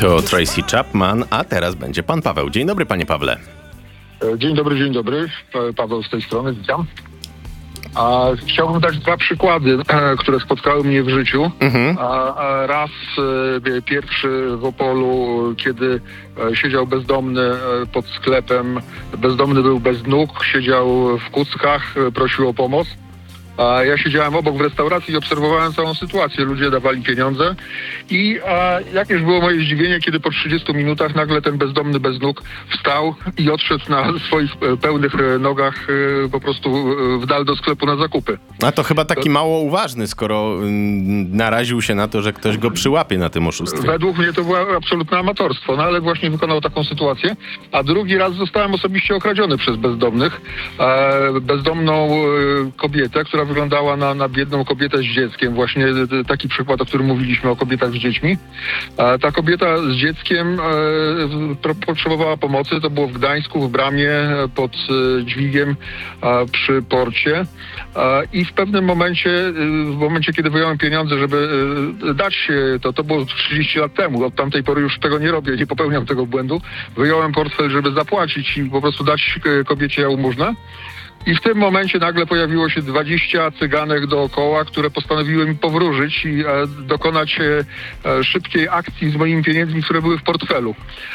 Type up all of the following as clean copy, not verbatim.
To Tracy Chapman, a teraz będzie pan Paweł. Dzień dobry, panie Pawle. Dzień dobry. Paweł z tej strony, witam. Chciałbym dać dwa przykłady, które spotkały mnie w życiu. Raz pierwszy w Opolu, kiedy siedział bezdomny pod sklepem. Bezdomny był bez nóg, siedział w kuckach, prosił o pomoc. Ja siedziałem obok w restauracji i obserwowałem całą sytuację. Ludzie dawali pieniądze i jakież było moje zdziwienie, kiedy po 30 minutach nagle ten bezdomny bez nóg wstał i odszedł na swoich pełnych nogach po prostu w dal do sklepu na zakupy. A to chyba taki mało uważny, skoro naraził się na to, że ktoś go przyłapie na tym oszustwie. Według mnie to było absolutne amatorstwo, no ale właśnie wykonał taką sytuację. A drugi raz zostałem osobiście okradziony przez bezdomnych. Bezdomną kobietę, która wyglądała na biedną kobietę z dzieckiem. Właśnie taki przykład, o którym mówiliśmy, o kobietach z dziećmi. Ta kobieta z dzieckiem potrzebowała pomocy. To było w Gdańsku, w bramie, pod dźwigiem przy porcie. I w pewnym momencie, kiedy wyjąłem pieniądze, żeby dać to było 30 lat temu. Od tamtej pory już tego nie robię, nie popełniam tego błędu. Wyjąłem portfel, żeby zapłacić i po prostu dać kobiecie jałmużnę. I w tym momencie nagle pojawiło się 20 cyganek dookoła, które postanowiły mi powróżyć i dokonać szybkiej akcji z moimi pieniędzmi, które były w portfelu.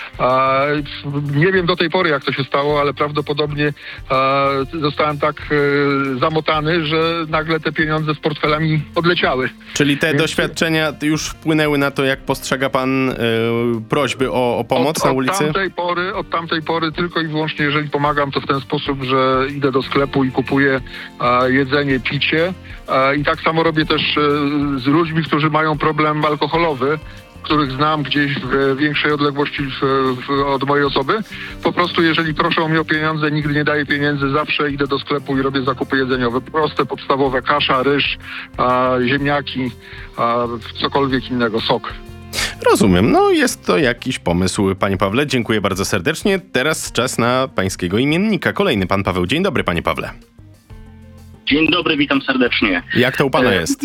Nie wiem do tej pory, jak to się stało, ale prawdopodobnie zostałem tak zamotany, że nagle te pieniądze z portfelami odleciały. Czyli te doświadczenia już wpłynęły na to, jak postrzega pan prośby o pomoc na ulicy? Od tamtej pory tylko i wyłącznie, jeżeli pomagam, to w ten sposób, że idę do sklepu i kupuję jedzenie, picie. I tak samo robię też z ludźmi, którzy mają problem alkoholowy, których znam gdzieś w większej odległości od mojej osoby. Po prostu jeżeli proszą mnie o pieniądze, nigdy nie daję pieniędzy, zawsze idę do sklepu i robię zakupy jedzeniowe. Proste, podstawowe, kasza, ryż, ziemniaki, cokolwiek innego, sok. Rozumiem. No jest to jakiś pomysł, panie Pawle. Dziękuję bardzo serdecznie. Teraz czas na pańskiego imiennika. Kolejny pan Paweł. Dzień dobry, panie Pawle. Dzień dobry, witam serdecznie. Jak to u pana jest?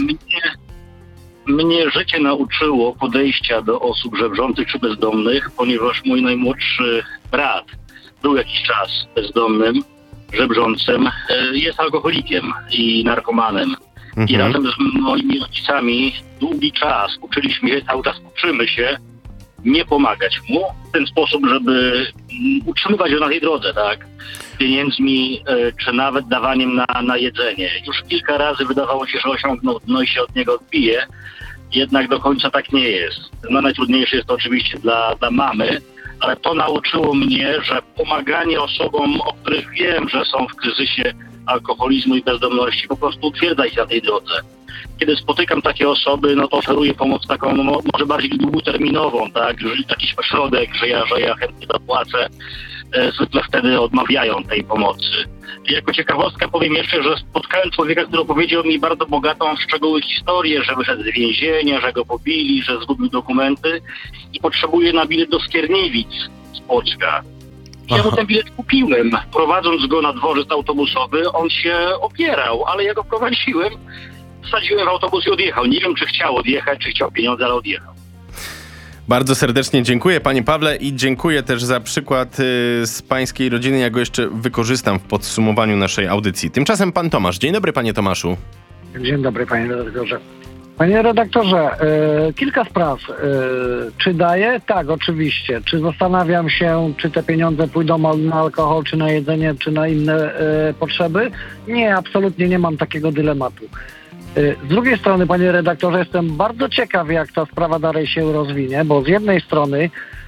Mnie życie nauczyło podejścia do osób żebrzących czy bezdomnych, ponieważ mój najmłodszy brat był jakiś czas bezdomnym, żebrzącym, jest alkoholikiem i narkomanem. I razem z moimi rodzicami długi czas uczyliśmy się, cały czas uczymy się nie pomagać mu w ten sposób, żeby utrzymywać go na tej drodze, tak? Pieniędzmi, czy nawet dawaniem na jedzenie. Już kilka razy wydawało się, że osiągnął dno i się od niego odbije, jednak do końca tak nie jest. No najtrudniejsze jest to oczywiście dla mamy, ale to nauczyło mnie, że pomaganie osobom, o których wiem, że są w kryzysie alkoholizmu i bezdomności, po prostu utwierdza ich na tej drodze. Kiedy spotykam takie osoby, no to oferuję pomoc taką, no może bardziej długoterminową, tak, że jakiś ośrodek, że ja chętnie zapłacę. Zwykle wtedy odmawiają tej pomocy. I jako ciekawostka powiem jeszcze, że spotkałem człowieka, który opowiedział mi bardzo bogatą w szczegóły historię, że wyszedł z więzienia, że go pobili, że zgubił dokumenty i potrzebuje na bilet do Skierniewic z Płocka. Ja mu ten bilet kupiłem. Prowadząc go na dworzec autobusowy, on się opierał, ale ja go prowadziłem, wsadziłem w autobus i odjechał. Nie wiem, czy chciał odjechać, czy chciał pieniądze, ale odjechał. Bardzo serdecznie dziękuję, panie Pawle, i dziękuję też za przykład z pańskiej rodziny. Ja go jeszcze wykorzystam w podsumowaniu naszej audycji. Tymczasem pan Tomasz. Dzień dobry, panie Tomaszu. Dzień dobry, panie redaktorze. Panie redaktorze, kilka spraw. Czy daję? Tak, oczywiście. Czy zastanawiam się, czy te pieniądze pójdą na alkohol, czy na jedzenie, czy na inne potrzeby? Nie, absolutnie nie mam takiego dylematu. Z drugiej strony, panie redaktorze, jestem bardzo ciekaw, jak ta sprawa dalej się rozwinie, bo z jednej strony,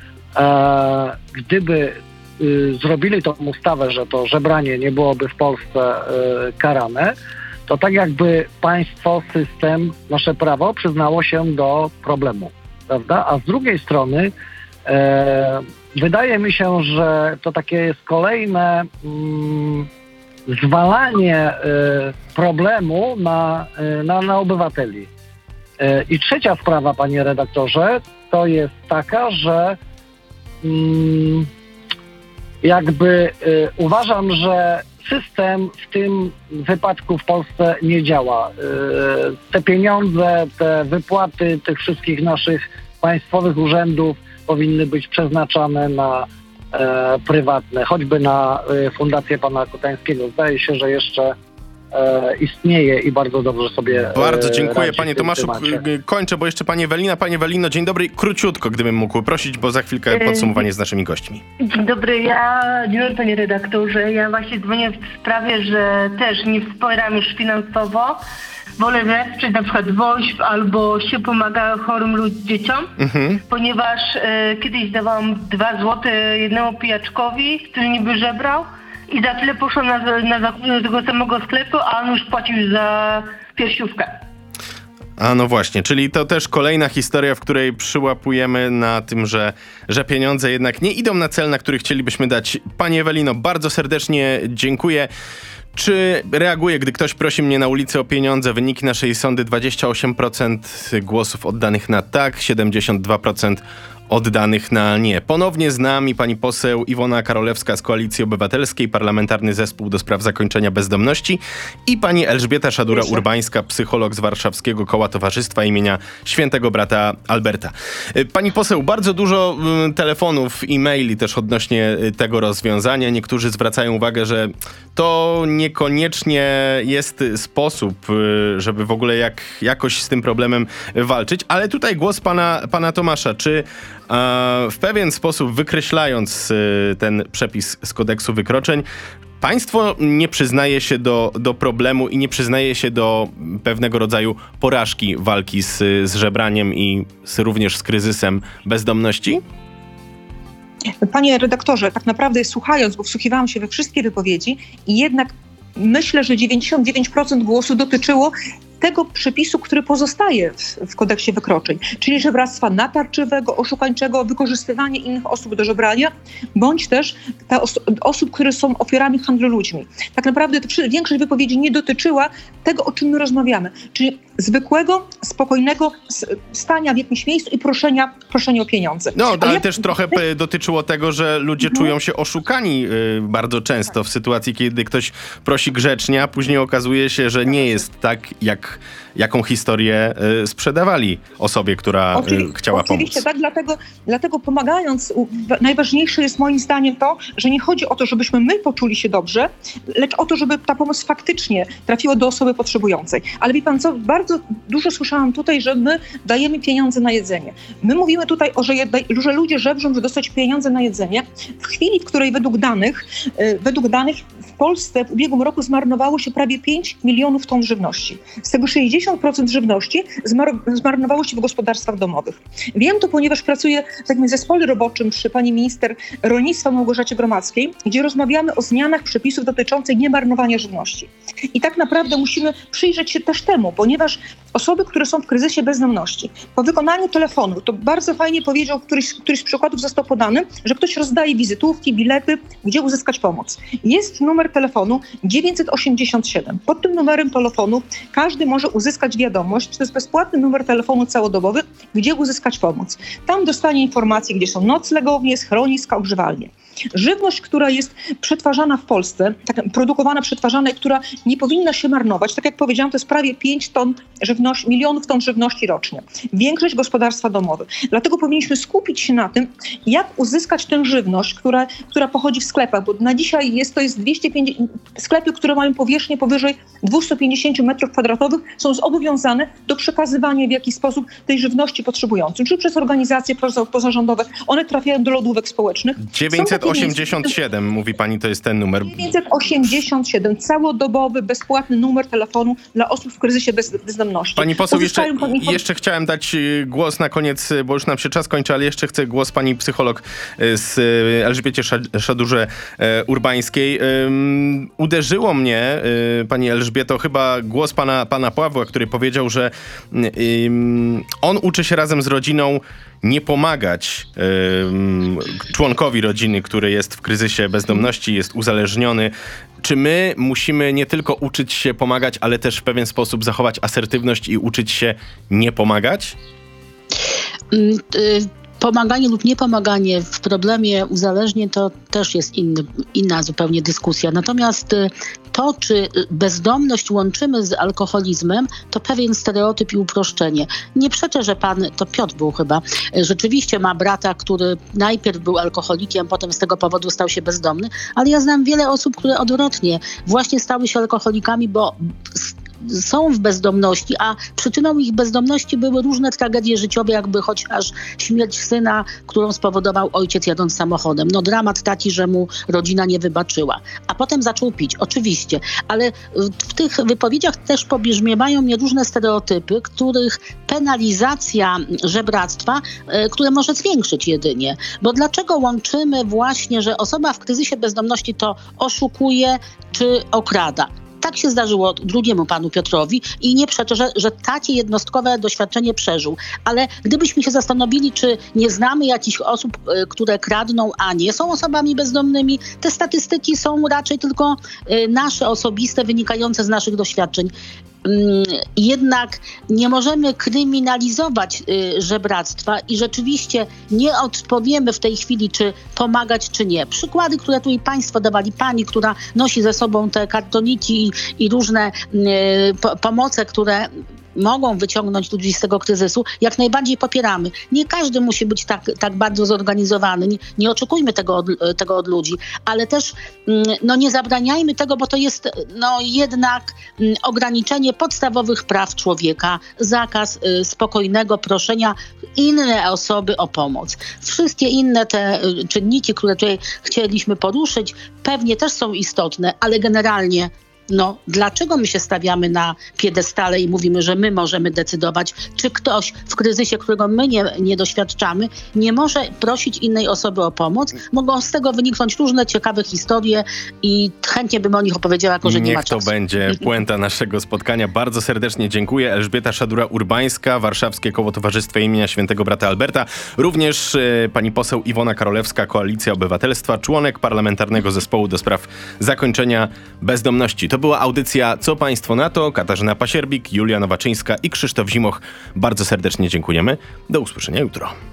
gdyby zrobili tą ustawę, że to żebranie nie byłoby w Polsce karane, to tak jakby państwo, system, nasze prawo przyznało się do problemu, prawda? A z drugiej strony wydaje mi się, że to takie jest kolejne zwalanie problemu na obywateli. I trzecia sprawa, panie redaktorze, to jest taka, że uważam, że system w tym wypadku w Polsce nie działa. Te pieniądze, te wypłaty tych wszystkich naszych państwowych urzędów powinny być przeznaczane na prywatne, choćby na Fundację Pana Kotańskiego. Zdaje się, że jeszcze istnieje i bardzo dobrze sobie Bardzo dziękuję, radzi panie w tym Tomaszu. temacie. Kończę, bo jeszcze pani Ewelina. Pani Ewelino, dzień dobry. Króciutko, gdybym mógł prosić, bo za chwilkę podsumowanie z naszymi gośćmi. Dzień dobry, dzień dobry panie redaktorze. Ja właśnie dzwonię w sprawie, że też nie wspieram już finansowo. Wolę wesprzeć na przykład WOŚP albo się pomaga chorym dzieciom, ponieważ kiedyś dawałam 2 złote jednemu pijaczkowi, który niby żebrał i za tyle poszłam na zakupy do tego samego sklepu, a on już płacił za piersiówkę. A no właśnie, czyli to też kolejna historia, w której przyłapujemy na tym, że pieniądze jednak nie idą na cel, na który chcielibyśmy dać. Pani Ewelino, bardzo serdecznie dziękuję. Czy reaguję, gdy ktoś prosi mnie na ulicy o pieniądze? Wyniki naszej sondy: 28% głosów oddanych na tak, 72% oddanych na nie. Ponownie z nami pani poseł Iwona Karolewska z Koalicji Obywatelskiej, Parlamentarny Zespół do Spraw Zakończenia Bezdomności, i pani Elżbieta Szadura-Urbańska, psycholog z Warszawskiego Koła Towarzystwa imienia Świętego Brata Alberta. Pani poseł, bardzo dużo telefonów, e-maili też odnośnie tego rozwiązania. Niektórzy zwracają uwagę, że to niekoniecznie jest sposób, żeby w ogóle jakoś z tym problemem walczyć, ale tutaj głos pana Tomasza. Czy w pewien sposób, wykreślając ten przepis z kodeksu wykroczeń, państwo nie przyznaje się do problemu i nie przyznaje się do pewnego rodzaju porażki walki z żebraniem i również z kryzysem bezdomności? Panie redaktorze, tak naprawdę słuchając, bo wsłuchiwałam się we wszystkie wypowiedzi i jednak myślę, że 99% głosu dotyczyło tego przepisu, który pozostaje w kodeksie wykroczeń, czyli żebractwa natarczywego, oszukańczego, wykorzystywanie innych osób do żebrania, bądź też osób, które są ofiarami handlu ludźmi. Tak naprawdę większość wypowiedzi nie dotyczyła tego, o czym my rozmawiamy, czyli zwykłego, spokojnego stania w jakimś miejscu i proszenia o pieniądze. No, ale też trochę dotyczyło tego, że ludzie czują się oszukani bardzo często w sytuacji, kiedy ktoś prosi grzecznie, a później okazuje się, że nie jest tak, jaką historię sprzedawali osobie, która chciała pomóc. Oczywiście tak, dlatego pomagając, najważniejsze jest moim zdaniem to, że nie chodzi o to, żebyśmy my poczuli się dobrze, lecz o to, żeby ta pomoc faktycznie trafiła do osoby potrzebującej. Ale wie pan co, bardzo dużo słyszałam tutaj, że my dajemy pieniądze na jedzenie. My mówimy tutaj, że ludzie żebrzą, żeby dostać pieniądze na jedzenie, w chwili, w której według danych w Polsce w ubiegłym roku zmarnowało się prawie 5 milionów ton żywności. Z tego 60% żywności zmarnowało się w gospodarstwach domowych. Wiem to, ponieważ pracuję w takim zespole roboczym przy pani minister rolnictwa Małgorzacie Gromadzkiej, gdzie rozmawiamy o zmianach przepisów dotyczących niemarnowania żywności. I tak naprawdę musimy przyjrzeć się też temu, ponieważ osoby, które są w kryzysie bezdomności, po wykonaniu telefonu, to bardzo fajnie powiedział, któryś z przykładów został podany, że ktoś rozdaje wizytówki, bilety, gdzie uzyskać pomoc. Jest numer telefonu 987. Pod tym numerem telefonu każdy może uzyskać wiadomość, to jest bezpłatny numer telefonu całodobowy, gdzie uzyskać pomoc. Tam dostanie informacje, gdzie są noclegownie, schroniska, ogrzewalnie. Żywność, która jest przetwarzana w Polsce, produkowana, przetwarzana i która nie powinna się marnować, tak jak powiedziałam, to jest prawie 5 milionów ton żywności rocznie. Większość gospodarstwa domowe. Dlatego powinniśmy skupić się na tym, jak uzyskać tę żywność, która pochodzi w sklepach, bo na dzisiaj to jest 250 sklepy, które mają powierzchnię powyżej 250 m2, są zobowiązane do przekazywania w jakiś sposób tej żywności potrzebującym, czy przez organizacje pozarządowe. One trafiają do lodówek społecznych. 987, mówi pani, to jest ten numer. 987, całodobowy, bezpłatny numer telefonu dla osób w kryzysie bezdomności. Pani poseł, jeszcze chciałem dać głos na koniec, bo już nam się czas kończy, ale jeszcze chcę głos pani psycholog z Elżbiecie Szadurze-Urbańskiej. Uderzyło mnie, pani Elżbieto, chyba głos pana Pawła, który powiedział, że on uczy się razem z rodziną nie pomagać członkowi rodziny, który jest w kryzysie bezdomności, jest uzależniony. Czy my musimy nie tylko uczyć się pomagać, ale też w pewien sposób zachować asertywność i uczyć się nie pomagać? Pomaganie lub niepomaganie w problemie uzależnień to też jest inna zupełnie dyskusja. Natomiast to, czy bezdomność łączymy z alkoholizmem, to pewien stereotyp i uproszczenie. Nie przeczę, że pan, to Piotr był chyba, rzeczywiście ma brata, który najpierw był alkoholikiem, potem z tego powodu stał się bezdomny, ale ja znam wiele osób, które odwrotnie właśnie stały się alkoholikami, bo są w bezdomności, a przyczyną ich bezdomności były różne tragedie życiowe, jakby chociaż śmierć syna, którą spowodował ojciec jadąc samochodem. No dramat taki, że mu rodzina nie wybaczyła. A potem zaczął pić, oczywiście, ale w tych wypowiedziach też pobrzmiewają mnie różne stereotypy, których penalizacja żebractwa, które może zwiększyć jedynie. Bo dlaczego łączymy właśnie, że osoba w kryzysie bezdomności to oszukuje czy okrada? Tak się zdarzyło drugiemu panu Piotrowi i nie przeczę, że takie jednostkowe doświadczenie przeżył. Ale gdybyśmy się zastanowili, czy nie znamy jakichś osób, które kradną, a nie są osobami bezdomnymi, te statystyki są raczej tylko nasze, osobiste, wynikające z naszych doświadczeń. Jednak nie możemy kryminalizować żebractwa i rzeczywiście nie odpowiemy w tej chwili, czy pomagać, czy nie. Przykłady, które tutaj państwo dawali, pani, która nosi ze sobą te kartoniki i różne pomoce, które mogą wyciągnąć ludzi z tego kryzysu, jak najbardziej popieramy. Nie każdy musi być tak bardzo zorganizowany. Nie oczekujmy tego od ludzi, ale też nie zabraniajmy tego, bo to jest jednak ograniczenie podstawowych praw człowieka, zakaz spokojnego proszenia inne osoby o pomoc. Wszystkie inne te czynniki, które tutaj chcieliśmy poruszyć, pewnie też są istotne, ale generalnie dlaczego my się stawiamy na piedestale i mówimy, że my możemy decydować, czy ktoś w kryzysie, którego my nie doświadczamy, nie może prosić innej osoby o pomoc? Mogą z tego wyniknąć różne ciekawe historie i chętnie bym o nich opowiedziała, jako że nie ma czasu. Niech to będzie puenta naszego spotkania. Bardzo serdecznie dziękuję. Elżbieta Szadura-Urbańska, Warszawskie Koło Towarzystwa imienia Świętego Brata Alberta. Również pani poseł Iwona Karolewska, Koalicja Obywatelstwa, członek Parlamentarnego Zespołu do spraw zakończenia bezdomności. To była audycja Co Państwo na to? Katarzyna Pasierbik, Julia Nowaczyńska i Krzysztof Zimoch. Bardzo serdecznie dziękujemy. Do usłyszenia jutro.